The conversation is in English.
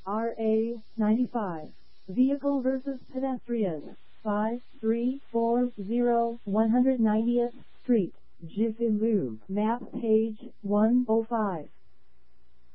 RA 95. Vehicle versus pedestrian. 5340 190th Street. Jiffy Lube. Map page 105.